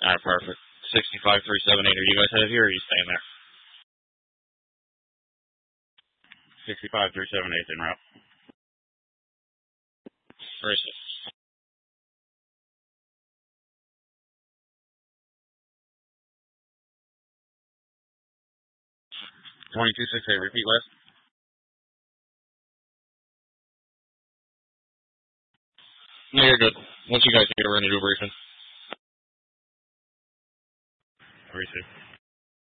Alright, perfect. 65378, are you guys headed here or are you staying there? 65378 en route. Racist. 2268, repeat last. No, you're good. Once you guys get, we're going to do a briefing. 36.